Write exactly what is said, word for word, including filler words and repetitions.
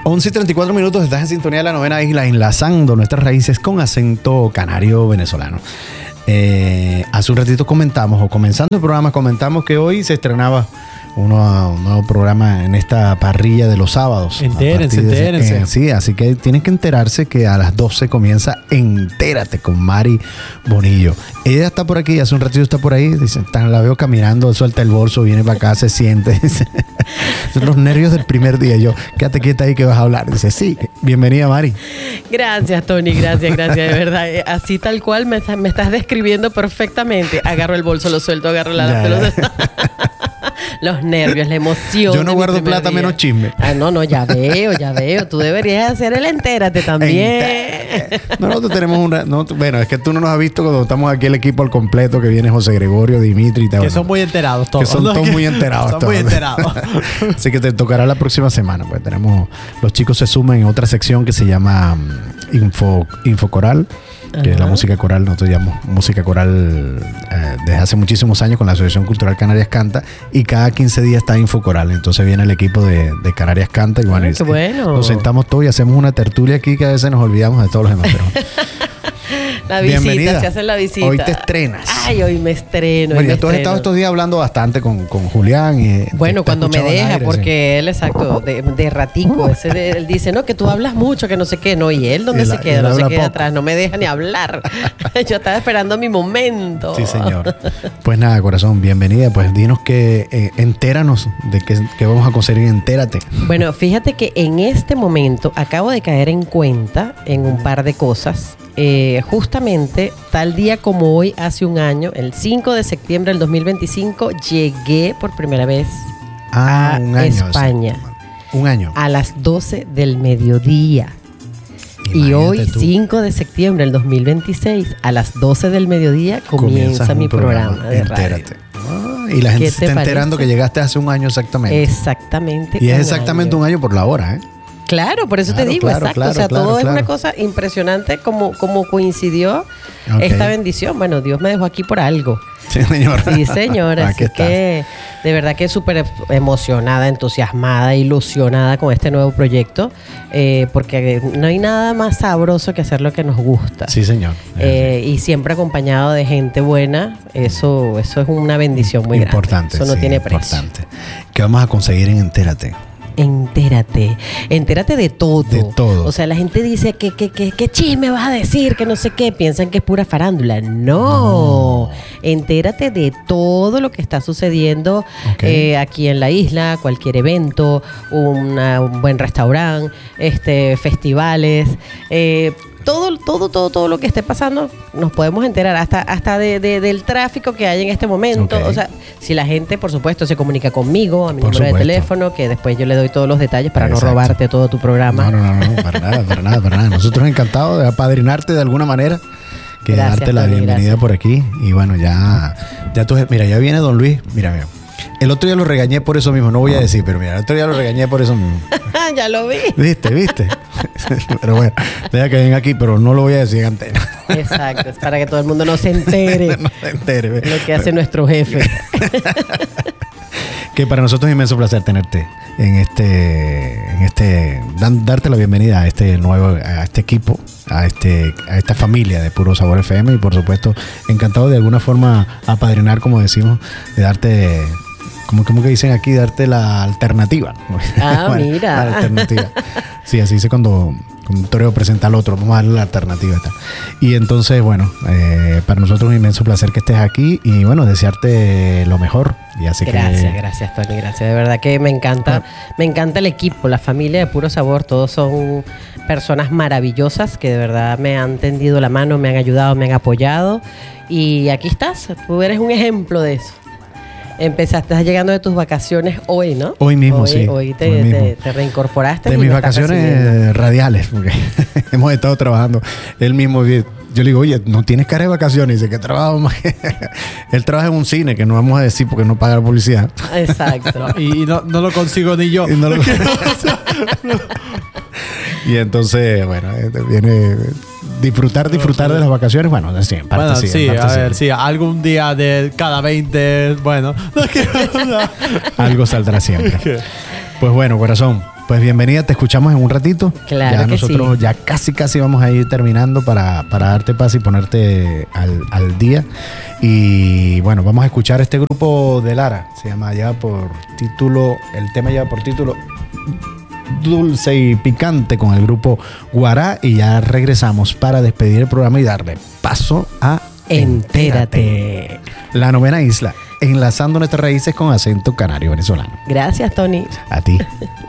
once y treinta y cuatro minutos, estás en sintonía de La Novena Isla, enlazando nuestras raíces con acento canario venezolano. Eh, hace un ratito comentamos, o comenzando el programa, comentamos que hoy se estrenaba uno, un nuevo programa en esta parrilla de los sábados. Entérense, de, entérense. Eh, sí, así que tienen que enterarse que a las doce comienza Entérate con Mari Bonillo. Ella está por aquí, hace un ratito está por ahí, dice, la veo caminando, suelta el bolso, viene para acá, se siente. Son los nervios del primer día. Yo, quédate quieta ahí que vas a hablar. Dice, sí, bienvenida Mari. Gracias, Tony, gracias, gracias, de verdad. Así tal cual me, me estás describiendo perfectamente. Agarro el bolso, lo suelto, agarro la Ya, pelota. ya. Los nervios, la emoción. Yo no de mi guardo primer plata día. menos chisme. Ah, no, no, ya veo, ya veo. Tú deberías hacer el entérate también. No, nosotros tenemos una. No, bueno, es que tú no nos has visto cuando estamos aquí el equipo al completo, que viene José Gregorio, Dimitri y tal. Que son muy enterados todos. Que son ¿no? todos muy enterados. Son todos. muy enterados. Así que te tocará la próxima semana. Pues tenemos. Los chicos se suman en otra sección que se llama um, Info, Info Coral. Que es la música coral, nosotros llamamos música coral eh, desde hace muchísimos años con la Asociación Cultural Canarias Canta, y cada quince días está Info Coral. Entonces viene el equipo de, de Canarias Canta y bueno, Ay, y- qué bueno. nos sentamos todos y hacemos una tertulia aquí que a veces nos olvidamos de todos los demás. Pero La visita, bienvenida. se hace la visita. Hoy te estrenas. Ay, hoy me estreno. Bueno, hoy me ya tú has estreno. estado estos días hablando bastante con, con Julián. Y Bueno, te- te cuando me escuchaba al deja, aire, porque él, exacto, de, de ratico, ese de- él dice, no, que tú hablas mucho, que no sé qué, no, y él, ¿dónde Y él- se y queda? él No se habla queda poco. atrás, no me deja ni hablar. Yo estaba esperando mi momento. Sí, señor. Pues nada, corazón, bienvenida. Pues dinos que, eh, entéranos de qué, qué vamos a conseguir. Entérate. Bueno, fíjate que en este momento acabo de caer en cuenta en un par de cosas. Eh, justamente, tal día como hoy, hace un año, el cinco de septiembre del dos mil veinticinco, llegué por primera vez Ah, a un año. España. sí. Un año. A las doce del mediodía. Y Imagínate hoy, tú. cinco de septiembre del dos mil veintiséis, a las doce del mediodía, comienza Comienzas mi un programa, de radio. Entérate. Ah, y la gente ¿Qué se te está enterando parece? que llegaste hace un año exactamente. Exactamente. y es un exactamente año. un año por la hora, ¿eh? Claro, por eso Claro, te digo, claro, exacto. claro, o sea, claro, todo claro. es una cosa impresionante como, como coincidió Ok. esta bendición. Bueno, Dios me dejó aquí por algo. Sí, señor. Sí, señora. Aquí Así estás. que de verdad que súper emocionada, entusiasmada, ilusionada con este nuevo proyecto, eh, porque no hay nada más sabroso que hacer lo que nos gusta. Sí, señor. Eh, y siempre acompañado de gente buena, eso, eso es una bendición muy Importante. grande. Eso no sí, tiene precio. importante. ¿Qué vamos a conseguir en Entérate? Entérate, entérate de todo. De todo. O sea, la gente dice que, que, que, que chisme vas a decir, que no sé qué, piensan que es pura farándula. No, No. entérate de todo lo que está sucediendo Ok. eh, aquí en la isla, cualquier evento, una- un buen restaurante, este, festivales, eh, todo, todo, todo, todo lo que esté pasando, nos podemos enterar hasta, hasta de, de- del tráfico que hay en este momento. Ok. O sea, si la gente, por supuesto, se comunica conmigo a mi Por número de supuesto. teléfono, que después yo le doy todos los detalles para Exacto. no robarte todo tu programa. No, no, no, no, para nada, para nada, para nada. Nosotros encantados de apadrinarte de alguna manera, que Gracias, darte la Tony, bienvenida gracias. por aquí. Y bueno, ya, ya tú, mira, ya viene Don Luis. Mira, mira. El otro día lo regañé por eso mismo, no voy a decir, pero mira, el otro día lo regañé por eso mismo. Ya lo vi. ¿Viste? ¿Viste? Pero bueno, deja que venga aquí, pero no lo voy a decir en antena. Exacto, es para que todo el mundo no se entere No se entere. lo que hace nuestro jefe. Que para nosotros es inmenso placer tenerte en este, en este, dan- darte la bienvenida a este nuevo, a este equipo, a este, a esta familia de Puro Sabor F M, y por supuesto encantado de alguna forma apadrinar, como decimos, de darte, como, como que dicen aquí, darte la alternativa. Ah, mira. La alternativa. Sí, así dice cuando, cuando un torero presenta al otro, vamos a darle la alternativa y tal. Y entonces, bueno, eh, para nosotros es un inmenso placer que estés aquí y bueno, desearte lo mejor. Y así Gracias, que, gracias, Tony, gracias. De verdad que me encanta, me encanta el equipo, la familia de Puro Sabor, todos son personas maravillosas que de verdad me han tendido la mano, me han ayudado, me han apoyado. Y aquí estás, tú eres un ejemplo de eso. Empezaste, estás llegando de tus vacaciones hoy, ¿no? Hoy mismo, hoy, sí. Hoy te, Hoy mismo. te- te reincorporaste. de y mis me estás vacaciones recibiendo. radiales, porque hemos estado trabajando. Él mismo, yo le digo, oye, no tienes cara de vacaciones. Y dice que trabaja más que... Él trabaja en un cine, que no vamos a decir porque no paga la publicidad. Exacto. No, y y no, no lo consigo ni yo. Y, no lo- y entonces, bueno, eh, viene disfrutar, disfrutar de las vacaciones. Bueno, sí, en parte Bueno, sí. sí, en parte a ver, sí, algún día de cada veinte, bueno. Algo saldrá siempre. Pues bueno, corazón, Pues bienvenida, te escuchamos en un ratito. Claro ya que nosotros sí. ya casi casi vamos a ir terminando para, para darte paz y ponerte al, al día. Y bueno, vamos a escuchar este grupo de Lara. Se llama, lleva por título, el tema lleva por título Dulce y Picante con el grupo Guará. Y ya regresamos para despedir el programa y darle paso a Entérate. La novena isla, enlazando nuestras raíces con acento canario venezolano. Gracias, Tony. A ti.